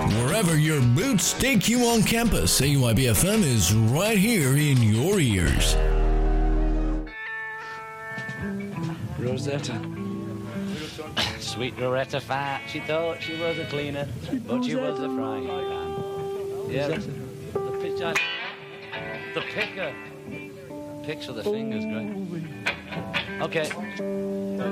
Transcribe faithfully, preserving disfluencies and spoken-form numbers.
Wherever your boots take you on campus, A Y B F M is right here in your ears. Rosetta. Sweet Rosetta Fat. She thought she was a cleaner, but she was a frying pan. Yeah, the, the pitch. The picker. Picks with the fingers, great. Okay.